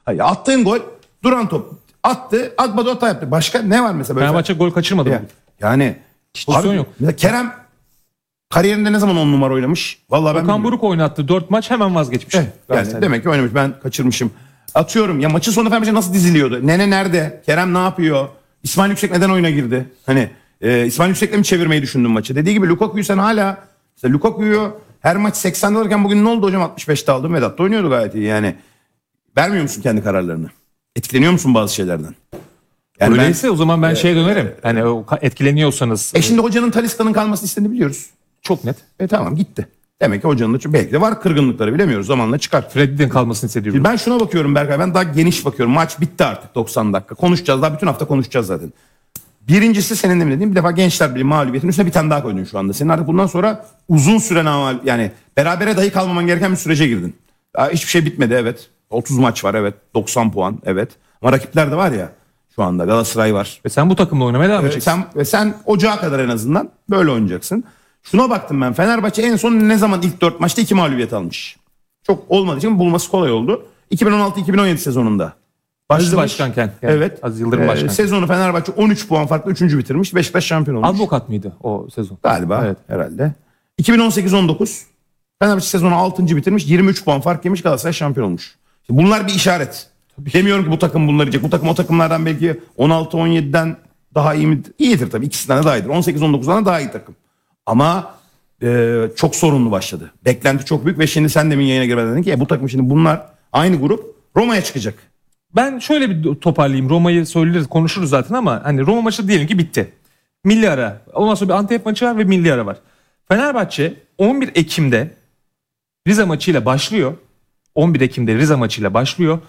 Hayır, attığın gol duran top. Attı. Akbado hata yaptı. Başka ne var mesela? Böyle Fenerbahçe gol kaçırmadı mı? Yani Pozisyon yok. Kerem kariyerinde ne zaman 10 numara oynamış? Vallahi ben Okan Buruk oynattı 4 maç, hemen vazgeçmiş. Yani demek ki oynamış. Ben kaçırmışım. Atıyorum ya, maçın sonunda Fenerbahçe nasıl diziliyordu? Nene nerede? Kerem ne yapıyor? İsmail Yüksek neden oyuna girdi? Hani İsmail Yüksek'le mi çevirmeyi düşündün maçı? Dediği gibi Lukaku'yu sen hala işte Lukaku'yu her maç 80'de alırken bugün ne oldu hocam 65'te aldım. Vedat da oynuyordu gayet iyi yani. Vermiyor musun kendi kararlarını? Etkileniyor musun bazı şeylerden? Yani öyleyse o zaman ben şeye dönerim. Hani etkileniyorsanız. Şimdi hocanın Talisca'nın kalmasını istediğini biliyoruz. Çok net. Tamam gitti. Demek ki hocanın da belki de var kırgınlıkları, bilemiyoruz, zamanla çıkar. Freddy'den kalmasını hissediyorum. Ben şuna bakıyorum Berkay, ben daha geniş bakıyorum. Maç bitti artık 90 dakika. Konuşacağız, daha bütün hafta konuşacağız zaten. Birincisi senin de mi dediğin, bir defa Gençler Birliği mağlubiyetin üstüne bir tane daha koydun şu anda. Senin artık bundan sonra uzun süren yani berabere dahi kalmaman gereken bir sürece girdin. Daha hiçbir şey bitmedi, evet. 30 maç var, evet. 90 puan, evet. Ama rakipler de var ya şu anda, Galatasaray var. Ve sen bu takımla oynamaya devam edeceksin. Sen ocağa kadar en azından böyle oynayacaksın. Şuna baktım ben, Fenerbahçe en son ne zaman ilk 4 maçta 2 mağlubiyet almış. Çok olmadığı için bulması kolay oldu. 2016-2017 sezonunda. Aziz Başkanken. Yani Evet. Aziz Yıldırım Başkan. Sezonu Fenerbahçe 13 puan farklı 3. bitirmiş. Beşiktaş şampiyon olmuş. Advokat mıydı o sezon? Galiba, evet. Herhalde. 2018-19 Fenerbahçe sezonu 6. bitirmiş. 23 puan fark yemiş, Galatasaray şampiyon olmuş. Şimdi bunlar bir işaret. Demiyorum ki bu takım bunları yiyecek. Bu takım o takımlardan belki 16-17'den daha iyi mi? İyidir tabii. İkisinden de daha iyidir. 18-19'dan da daha iyi takım. Ama çok sorunlu başladı. Beklenti çok büyük ve şimdi sen demin yayına girmeden dedin ki bu takım şimdi bunlar aynı grup Roma'ya çıkacak. Ben şöyle bir toparlayayım. Roma'yı söyleriz, konuşuruz zaten ama hani Roma maçı diyelim ki bitti. Milli ara. Ondan sonra bir Antep maçı var ve milli ara var. Fenerbahçe 11 Ekim'de Rize maçıyla başlıyor. 11 Ekim'de Rize maçıyla başlıyor.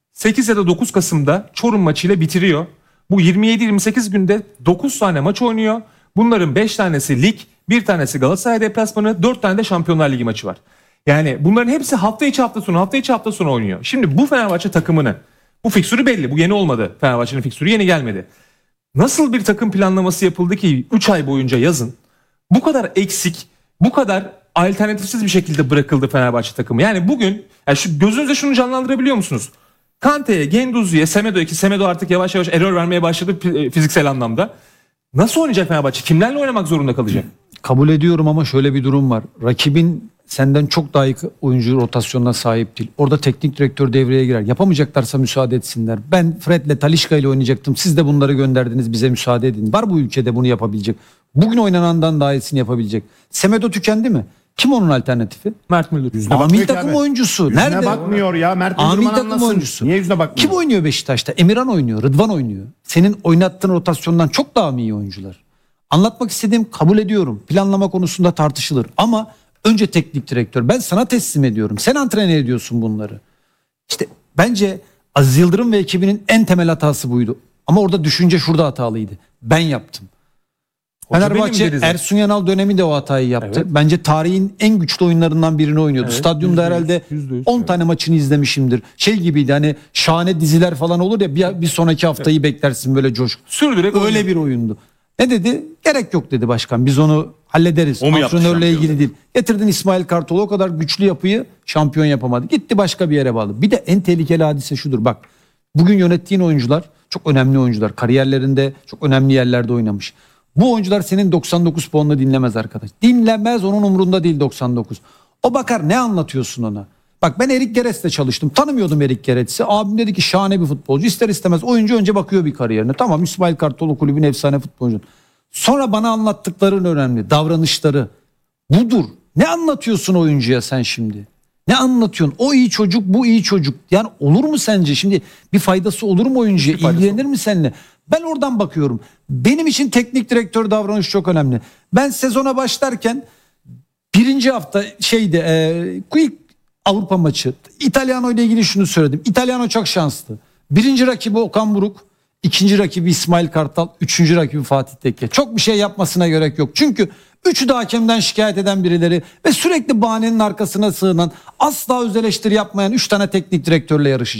8 ya da 9 Kasım'da Çorum maçıyla bitiriyor. Bu 27-28 günde 9 tane maç oynuyor. Bunların 5 tanesi lig, 1 tanesi Galatasaray deplasmanı, 4 tane de Şampiyonlar Ligi maçı var. Yani bunların hepsi hafta içi hafta sonu oynuyor. Şimdi bu Fenerbahçe takımını, bu fiksürü belli. Bu yeni olmadı. Fenerbahçe'nin fiksürü yeni gelmedi. Nasıl bir takım planlaması yapıldı ki 3 ay boyunca yazın bu kadar eksik, bu kadar alternatifsiz bir şekilde bırakıldı Fenerbahçe takımı. Yani bugün şu gözünüzde şunu canlandırabiliyor musunuz? Kante'ye, Genduzi'ye, Semedo'ya, ki Semedo artık yavaş yavaş error vermeye başladı fiziksel anlamda. Nasıl oynayacak Fenerbahçe? Kimlerle oynamak zorunda kalacak? Kabul ediyorum ama şöyle bir durum var. Rakibin senden çok daha iyi oyuncu rotasyonuna sahip değil. Orada teknik direktör devreye girer. Yapamayacaklarsa müsaade etsinler. Ben Fred'le Talisca ile oynayacaktım. Siz de bunları gönderdiniz, bize müsaade edin. Var bu ülkede bunu yapabilecek. Bugün oynanandan daha iyisini yapabilecek. Semedo tükendi mi? Kim onun alternatifi? Mert Müldür. Amin takım oyuncusu. Yüzüne Nerede? bakmıyor ya. Mert Amin Müldürman takım anlasın. oyuncusu. Niye yüzüne bakmıyor? Kim oynuyor Beşiktaş'ta? Emirhan oynuyor, Rıdvan oynuyor. Senin oynattığın rotasyondan çok daha mı iyi oyuncular? Anlatmak istediğim, kabul ediyorum. Planlama konusunda tartışılır. Ama önce teknik direktör. Ben sana teslim ediyorum. Sen antrenör ediyorsun bunları. İşte bence Aziz Yıldırım ve ekibinin en temel hatası buydu. Ama orada düşünce şurada hatalıydı. Ben yaptım. Fenerbahçe Ersun Yanal dönemi de o hatayı yaptı. Evet. Bence tarihin en güçlü oyunlarından birini oynuyordu. Evet, Stadyumda %100, herhalde %100, 10 tane maçını izlemişimdir. Şey gibiydi, hani şahane diziler falan olur ya, bir sonraki haftayı beklersin böyle coşku. Sürdürerek Öyle oynuyor. bir oyundu. Ne dedi? Gerek yok dedi başkan. Biz onu hallederiz. O mu yaptı Antrenörle şampiyon? ilgili değil. Getirdin İsmail Kartal'ı, o kadar güçlü yapıyı şampiyon yapamadı. Gitti başka bir yere bağlı. Bir de en tehlikeli hadise şudur. Bak, bugün yönettiğin oyuncular çok önemli oyuncular. Kariyerlerinde çok önemli yerlerde oynamış. Bu oyuncular senin 99 puanını dinlemez arkadaş. Dinlemez, onun umurunda değil 99. O bakar ne anlatıyorsun ona. Bak, ben Erik Geres'le çalıştım. Tanımıyordum Erik Geres'i. Abim dedi ki şahane bir futbolcu. İster istemez oyuncu önce bakıyor bir kariyerine. Tamam, İsmail Kartal kulübün efsane futbolcu. Sonra bana anlattıkların önemli. Davranışları. Budur. Ne anlatıyorsun oyuncuya sen şimdi? Ne anlatıyorsun? O iyi çocuk, bu iyi çocuk. Yani olur mu sence? Şimdi bir faydası olur mu oyuncuya? İlgilenir mi seninle? Ben oradan bakıyorum. Benim için teknik direktör davranış çok önemli. Ben sezona başlarken birinci hafta ilk Avrupa maçı İtalyano ile ilgili şunu söyledim. İtalyano çok şanslı. Birinci rakibi Okan Buruk, ikinci rakibi İsmail Kartal, üçüncü rakibi Fatih Tekke. Çok bir şey yapmasına gerek yok. Çünkü üçü de hakemden şikayet eden birileri ve sürekli bahanenin arkasına sığınan, asla öz eleştiri yapmayan 3 tane teknik direktörle yarışacak.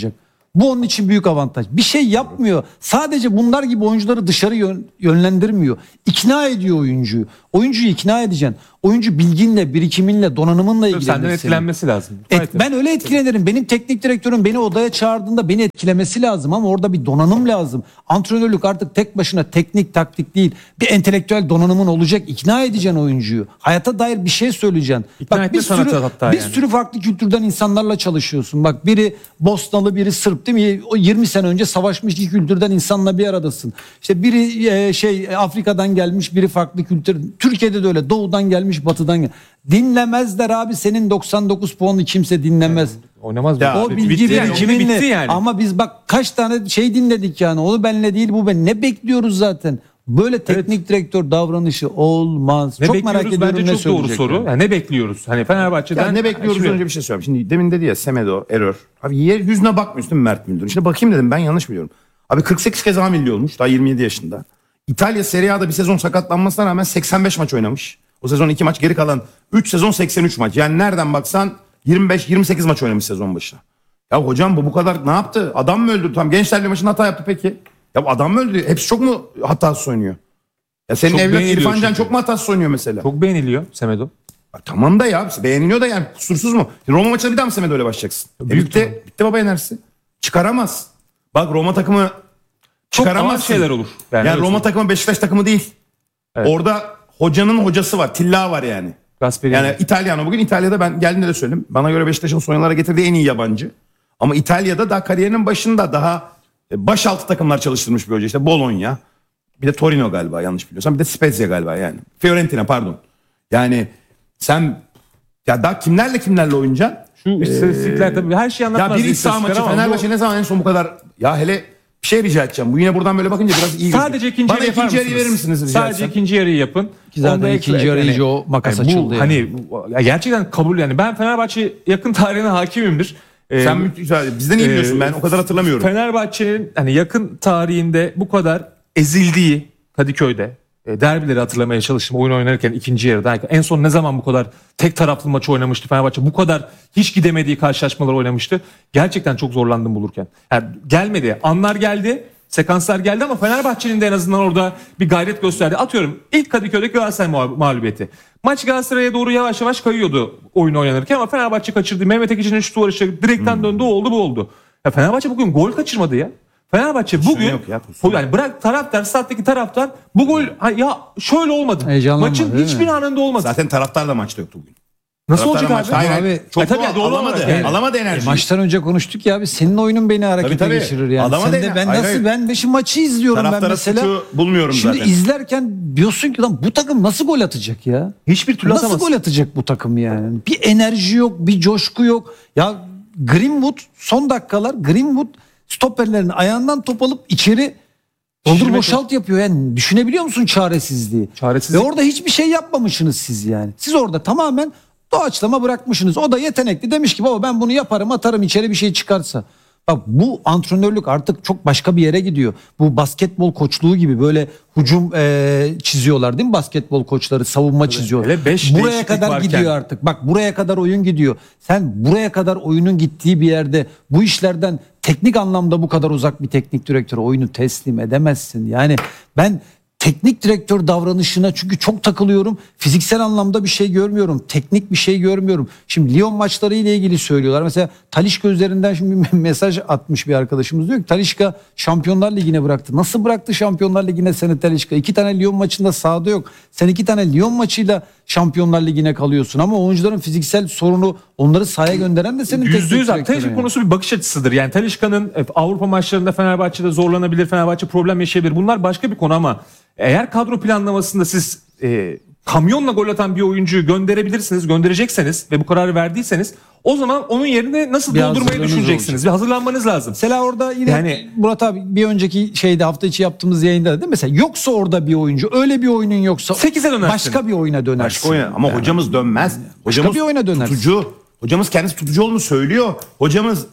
Bu onun için büyük avantaj. Bir şey yapmıyor. Sadece bunlar gibi oyuncuları dışarı yönlendirmiyor. İkna ediyor oyuncuyu. Oyuncuyu ikna edeceksin. Oyuncu bilginle, birikiminle, donanımınla ilgilenir. Senden etkilenmesi lazım. Ben öyle etkilenirim. Benim teknik direktörüm beni odaya çağırdığında beni etkilemesi lazım ama orada bir donanım lazım. Antrenörlük artık tek başına teknik, taktik değil. Bir entelektüel donanımın olacak. İkna edeceksin oyuncuyu. Hayata dair bir şey söyleyeceksin. İkna etme sanatı hatta bir yani. sürü farklı kültürden insanlarla çalışıyorsun. Bak biri Bosnalı, biri Sırp değil mi? O 20 sene önce savaşmış iki kültürden insanla bir aradasın. İşte biri Afrika'dan gelmiş, biri farklı kültür. Türkiye'de de öyle. Doğudan gelmiş, batıdan gelmiş. Dinlemezler abi, senin 99 puanını kimse dinlemez. Oynamaz mı? Ya O abi, bilgi bitti yani, birikiminle. bitti yani. Ama biz bak kaç tane şey dinledik yani. Onu benle değil bu ben. Ne bekliyoruz zaten? Böyle teknik direktör davranışı olmaz. Ne çok bekliyoruz? merak ediyorum Bence ne çok doğru söyleyecek soru. yani. Yani ne bekliyoruz? Hani Fenerbahçe'den Ya ne bekliyoruz Şimdi- önce bir şey söyleyeyim. Şimdi demin dedi ya Semedo, error. Abi yüzüne bakmıyorsun değil mi Mert Müldür'ün? Şimdi bakayım dedim, ben yanlış biliyorum. Abi 48 kez A milli olmuş daha 27 yaşında. İtalya Serie A'da bir sezon sakatlanmasına rağmen 85 maç oynamış. O sezon 2 maç, geri kalan 3 sezon 83 maç. Yani nereden baksan 25-28 maç oynamış sezon başı. Ya hocam bu kadar ne yaptı? Adam mı öldürdü? Tamam, Gençler Birliği maçında hata yaptı peki. Ya adam mı öldürdü? Hepsi çok mu hatasız oynuyor? Ya senin Çok evlat beğeniliyor İrfan Can çünkü. çok mu hatasız oynuyor mesela? Çok beğeniliyor Semedo. Tamam da ya beğeniliyor da yani kusursuz mu? Roma maçında bir daha mı Semedo öyle başlayacaksın? Bitti baba enerjisi. Çıkaramaz. Bak Roma takımı Çok ağır çıkaramazsın. şeyler olur. Yani öyle Roma söyleyeyim. takımı Beşiktaş takımı değil. Evet. Orada hocanın hocası var. Tilla var yani. Gasperini. Yani İtalyano, bugün İtalya'da ben geldiğinde de söyledim. Bana göre Beşiktaş'ın son yıllara getirdiği en iyi yabancı. Ama İtalya'da daha kariyerinin başında daha başaltı takımlar çalıştırmış bir hoca. İşte Bologna. Bir de Torino galiba yanlış biliyorsam. Bir de Spezia galiba yani. Fiorentina pardon. Yani sen ya daha kimlerle oynayacaksın? Şu istatistikler tabii her şeyi anlatmaz. Ya bir iç saha istatistikler maçı ama Fenerbahçe ne zaman en son bu kadar... Ya hele bir şey rica edeceğim. Bu yine buradan böyle bakınca biraz iyi Sadece gözüküyor. ikinci Bana yarı yapar ikinci yarıyı mısınız? verir misiniz rica Sadece etsem? ikinci yarıyı yapın. Ki zaten Onda ikinci yarı iyice o makas bu açıldı yani. Hani ya gerçekten kabul yani. Ben Fenerbahçe yakın tarihine hakimimdir. Sen bizden iyi biliyorsun, ben o kadar hatırlamıyorum. Fenerbahçe'nin hani yakın tarihinde bu kadar ezildiği Kadıköy'de derbileri hatırlamaya çalıştım oyun oynarken ikinci yarıda. En son ne zaman bu kadar tek taraflı maç oynamıştı Fenerbahçe? Bu kadar hiç gidemediği karşılaşmalar oynamıştı. Gerçekten çok zorlandım bulurken. Yani gelmedi. Anlar geldi. Sekanslar geldi ama Fenerbahçe'nin de en azından orada bir gayret gösterdi. Atıyorum ilk Kadıköy'deki Galatasaray mağlubiyeti. Maç Galatasaray'a doğru yavaş yavaş kayıyordu oyun oynanırken ama Fenerbahçe kaçırdı. Mehmet Ekici'nin şutu var işte direkten döndü, o oldu bu oldu. Ya Fenerbahçe bugün gol kaçırmadı ya. Fenerbahçe bugün yok ya, pozisyon. yani bırak taraftar, stat'taki taraftar bu gol ya şöyle olmadı. Heyecanlanmadı, Maçın değil hiçbir mi? anında olmadı. Zaten taraftar da maçta yoktu bugün. Nasıl Taraftar olacak da abi? maçta- Hayır, Abi, çok tabii, doğru alamadı. olarak yani. Alamadı enerjiyi. Maçtan önce konuştuk ya abi, senin oyunun beni harekete Tabii. geçirir yani. Adama Sen de değine. ben Hayır, nasıl hayır. ben beşi maçı izliyorum ben Taraftara mesela. suçu bulmuyorum Şimdi zaten. izlerken diyorsun ki lan bu takım nasıl gol atacak ya? Hiçbir türlü Nasıl atamaz. gol atacak bu takım yani? Bir enerji yok, bir coşku yok. Ya Greenwood son dakikalar Greenwood stoperlerin ayağından top alıp içeri doldur Şişirmek boşalt yapıyor. Yani düşünebiliyor musun çaresizliği? Çaresizlik. Ve orada hiçbir şey yapmamışsınız siz yani. Siz orada tamamen doğaçlama bırakmışsınız. O da yetenekli, demiş ki baba ben bunu yaparım, atarım içeri bir şey çıkarsa. Bak bu antrenörlük artık çok başka bir yere gidiyor. Bu basketbol koçluğu gibi böyle hücum çiziyorlar değil mi basketbol koçları, savunma çiziyor. hele beş Buraya değişiklik kadar varken. gidiyor artık. Bak buraya kadar oyun gidiyor. Sen buraya kadar oyunun gittiği bir yerde bu işlerden teknik anlamda bu kadar uzak bir teknik direktöre oyunu teslim edemezsin. Yani ben teknik direktör davranışına çünkü çok takılıyorum. Fiziksel anlamda bir şey görmüyorum. Teknik bir şey görmüyorum. Şimdi Lyon maçları ile ilgili söylüyorlar. Mesela Talisca üzerinden şimdi bir mesaj atmış bir arkadaşımız, diyor ki Talisca Şampiyonlar Ligi'ne bıraktı. Nasıl bıraktı Şampiyonlar Ligi'ne seni Talisca? 2 tane Lyon maçında sahada yok. Sen 2 tane Lyon maçıyla Şampiyonlar Ligi'ne kalıyorsun ama oyuncuların fiziksel sorunu onları sahaya gönderen de senin teknik %100 abi. direktörün Tecrübe yani. konusu bir bakış açısıdır. Yani Talisca'nın Avrupa maçlarında Fenerbahçe'de zorlanabilir, Fenerbahçe problem yaşayabilir. Bunlar başka bir konu ama eğer kadro planlamasında siz kamyonla gol atan bir oyuncuyu gönderebilirsiniz, gönderecekseniz ve bu kararı verdiyseniz o zaman onun yerine nasıl Bir doldurmayı hazırlığınız düşüneceksiniz? Bir hazırlanmanız lazım. Mesela orada yine Yani- Murat abi bir önceki şeyde hafta içi yaptığımız yayında da değil mi? Mesela yoksa orada bir oyuncu, öyle bir oyunun yoksa 8'e dönersin. başka bir oyuna dönersin. Başka oyuna. Ama hocamız dönmez. Hocamız bir oyuna dönersin. tutucu. Hocamız kendisi tutucu olduğunu söylüyor. Hocamız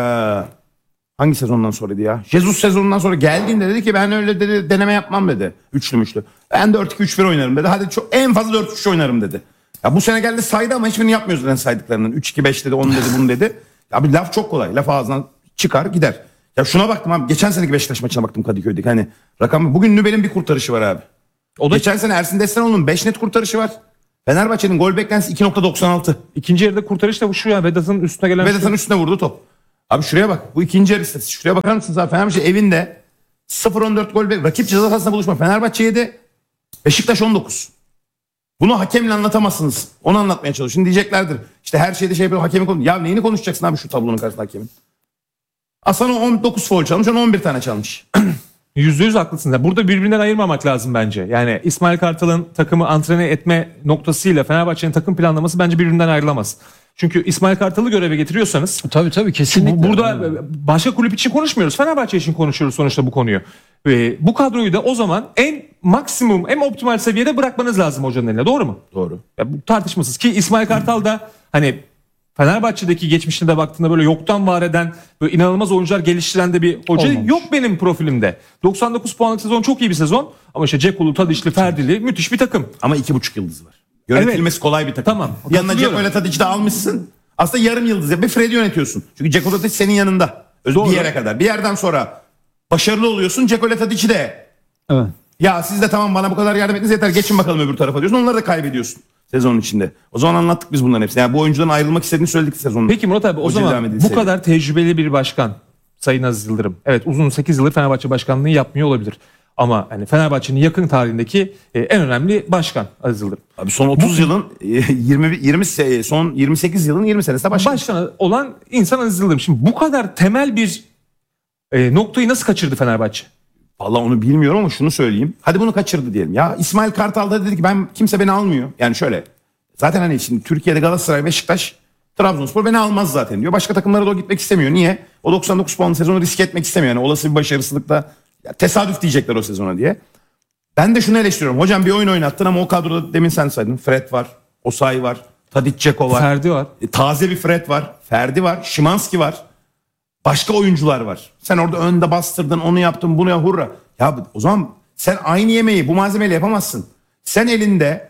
hangi sezondan sonraydı ya? Jesus sezonundan sonra geldiğinde dedi ki ben öyle dedi deneme yapmam dedi. Üçlü. Ben 4-2-3-1 oynarım dedi. Hadi çok en fazla 4-3 oynarım dedi. Ya bu sene geldi saydı ama hiçbirini yapmıyoruz zaten saydıklarının. 3-2-5 dedi, 10 dedi, bunu dedi. Ya bir laf çok kolay. Laf ağzından çıkar gider. Ya şuna baktım abi. Geçen seneki Beşiktaş maçına baktım Kadıköy'deki. Hani rakam. Bugün Nübel'in bir kurtarışı var abi. O da Geçen sene Ersin Destanoğlu'nun 5 net kurtarışı var. Fenerbahçe'nin gol beklentisi 2.96. ikinci yarıda kurtarış da bu şu ya, Vedat'ın üstüne gelen. Vedat'ın üstüne vurdu top. Abi şuraya bak. Bu ikinci yarı istatistiği. Şuraya bakar mısınız abi? Fenerbahçe evinde 0-14 gol rakip ceza sahasında buluşma. Fenerbahçe 7, Beşiktaş 19. Bunu hakemle anlatamazsınız. Onu anlatmaya çalışın. Şimdi diyeceklerdir. İşte her şeyde şey yapıyor. Hakemin konu. Ya neyini konuşacaksın abi şu tablonun karşısında hakemin? Aslan 19 foul çalmış. 11 tane çalmış. %100 haklısınız. Yani burada birbirinden ayırmamak lazım bence. Yani İsmail Kartal'ın takımı antrene etme noktasıyla Fenerbahçe'nin takım planlaması bence birbirinden ayrılamaz. Çünkü İsmail Kartal'ı göreve getiriyorsanız Tabii kesinlikle. burada başka kulüp için konuşmuyoruz. Fenerbahçe için konuşuyoruz sonuçta bu konuyu. Ve bu kadroyu da o zaman en maksimum, en optimal seviyede bırakmanız lazım hocanın eline. Doğru mu? Doğru. Ya bu tartışmasız ki İsmail Kartal da hani Fenerbahçe'deki geçmişine de baktığında böyle yoktan var eden, böyle inanılmaz oyuncular geliştiren de bir hoca Olmamış. yok benim profilimde. 99 puanlık sezon çok iyi bir sezon ama işte Cekulu, Tadiçli, Ferdili müthiş bir takım. Ama 2,5 yıldız var. Yönetilmesi kolay bir takım. Tamam, Yanına katılıyorum. Ceko ile Tadic'i de almışsın. Aslında yarım yıldız. Bir Fred'i yönetiyorsun. Çünkü Ceko Tadic senin yanında. Doğru. Bir yere kadar. Bir yerden sonra başarılı oluyorsun. Ceko ile Tadic'i de. Evet. Ya siz de tamam bana bu kadar yardım ettiniz yeter. Geçin bakalım öbür tarafa diyorsun. Onları da kaybediyorsun sezonun içinde. O zaman anlattık biz bunların hepsini. Yani bu oyuncudan ayrılmak istediğini söyledik sezonun. Peki Murat abi o Hoca devam zaman edilseydi. bu kadar tecrübeli bir başkan Sayın Aziz Yıldırım. Evet uzun 8 yıldır Fenerbahçe başkanlığı yapmıyor olabilir. Ama hani Fenerbahçe'nin yakın tarihindeki en önemli başkan Aziz Yıldırım. Abi son 30 yılın 20 son 28 yılın 20 senesinde başladı. Başkanı olan insan Aziz Yıldırım. Şimdi bu kadar temel bir noktayı nasıl kaçırdı Fenerbahçe? Vallahi onu bilmiyorum ama şunu söyleyeyim. Hadi bunu kaçırdı diyelim. Ya İsmail Kartal da dedi ki kimse beni almıyor. Yani şöyle. Zaten hani şimdi Türkiye'de Galatasaray, Beşiktaş, Trabzonspor beni almaz zaten diyor. Başka takımlara da o gitmek istemiyor. Niye? O 99 puanlı sezonu riske etmek istemiyor. Yani olası bir başarısızlıkla ya tesadüf diyecekler o sezona diye. Ben de şunu eleştiriyorum. Hocam bir oyun oynattın ama o kadroda demin sen saydın. Fred var, Osayi var, Tadic, Ceko var. Ferdi var. Taze bir Fred var, Ferdi var, Szymanski var. Başka oyuncular var. Sen orada önde bastırdın, onu yaptın, bunu ya hurra. Ya o zaman sen aynı yemeği bu malzemeyle yapamazsın. Sen elinde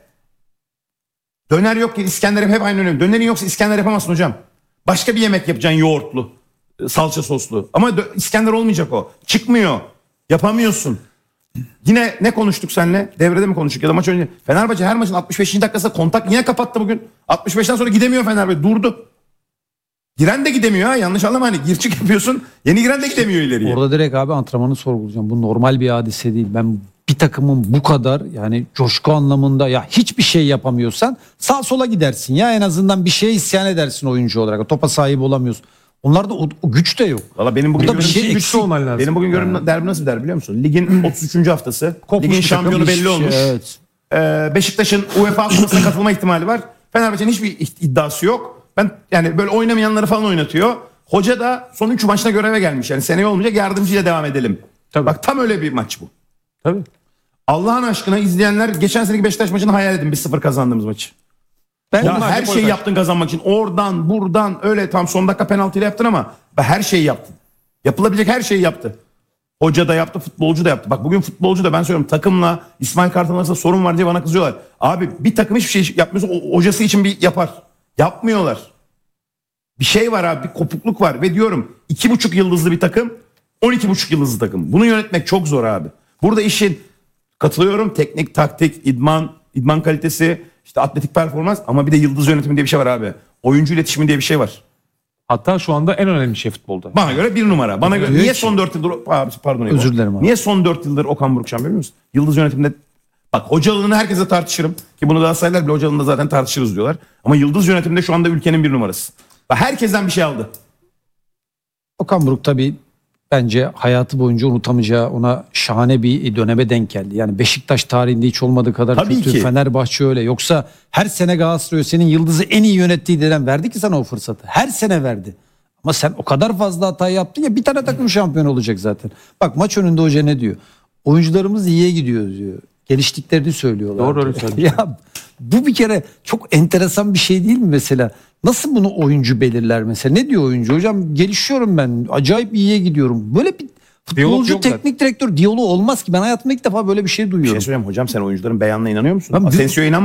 döner yok ki İskender hep aynı önemli. Dönerin yoksa İskender yapamazsın hocam. Başka bir yemek yapacaksın yoğurtlu, salça soslu. Ama İskender olmayacak o. Çıkmıyor. Yapamıyorsun. Yine ne konuştuk seninle? Devrede mi konuştuk ya da maç önce? Fenerbahçe her maçın 65. dakikasında kontak yine kapattı bugün. 65'ten sonra gidemiyor Fenerbahçe. Durdu. Giren de gidemiyor ha, yanlış anlama, hani gir çık yapıyorsun, yeni giren de gidemiyor ileriye. Orada direkt abi antrenmanı sorgulayacağım. Bu normal bir hadise değil. Ben bir takımın bu kadar yani coşku anlamında ya hiçbir şey yapamıyorsan sağ sola gidersin ya en azından bir şeye isyan edersin oyuncu olarak. Topa sahip olamıyorsun. Onlarda o güç de yok. Valla benim bugün Burada bir gördüğüm- şey güçlü eksik. olman lazım. benim bugün gördüğüm derbi nasıl bir derbi biliyor musun? Ligin 33. haftası. Kopmuş Ligin bir takım, şampiyonu belli Hiçbir şey, olmuş. evet. Beşiktaş'ın UEFA Kupası'na katılma ihtimali var. Fenerbahçe'nin hiçbir iddiası yok. Ben yani böyle oynamayanları falan oynatıyor. Hoca da son 3 maçta göreve gelmiş. Yani seneye olmayacak, yardımcıyla devam edelim. Tabii. Bak tam öyle bir maç bu. Tabii. Allah'ın aşkına izleyenler geçen seneki Beşiktaş maçını hayal edin. 1-0 kazandığımız maçı. Ben Ya Onlar her hep şeyi oynar. yaptın kazanmak için. Oradan buradan öyle tam son dakika penaltıyla yaptın ama her şeyi yaptın. Yapılabilecek her şeyi yaptı. Hoca da yaptı, futbolcu da yaptı. Bak bugün futbolcu da ben söylüyorum takımla İsmail Kartal arasında sorun var diye bana kızıyorlar. Abi bir takım hiçbir şey yapmıyorsa hocası için bir yapar. Yapmıyorlar. Bir şey var abi, bir kopukluk var ve diyorum 2,5 yıldızlı bir takım, 12,5 yıldızlı takım. Bunu yönetmek çok zor abi. Burada işin katılıyorum teknik, taktik, idman kalitesi, işte atletik performans ama bir de yıldız yönetimi diye bir şey var abi. Oyuncu iletişimi diye bir şey var. Hatta şu anda en önemli şey futbolda. Bana göre bir numara. Bana göre Diyor niye ki- son 4 yıldır pardon Ego. Özür dilerim abi. Niye son 4 yıldır Okan Buruk şampiyon biliyor musun? Yıldız yönetiminde bak hocalığını herkese tartışırım ki bunu daha sayılar bile hocalığında zaten tartışırız diyorlar. Ama yıldız yönetiminde şu anda ülkenin bir numarası. Bak herkesten bir şey aldı. Okan Buruk tabii bence hayatı boyunca unutamayacağı ona şahane bir döneme denk geldi. Yani Beşiktaş tarihinde hiç olmadığı kadar Tabii kötü. ki. Fenerbahçe öyle. Yoksa her sene Galatasaray senin yıldızı en iyi yönettiği dönem verdi ki sana o fırsatı. Her sene verdi. Ama sen o kadar fazla hata yaptın ya bir tane takım şampiyon olacak zaten. Bak maç önünde hoca ne diyor? Oyuncularımız iyiye gidiyor diyor. Geliştiklerini söylüyorlar. Doğru, öyle diyor. söylüyor. Ya bu bir kere çok enteresan bir şey değil mi mesela? Nasıl bunu oyuncu belirler mesela? Ne diyor oyuncu? Hocam gelişiyorum ben. Acayip iyiye gidiyorum. Böyle bir Diyalog futbolcu yok zaten. teknik direktör diyaloğu olmaz ki. Ben hayatımda ilk defa böyle bir şey Bir duyuyorum. şey söyleyeyim hocam, sen oyuncuların beyanına inanıyor musun? Ben- Asensio'ya inan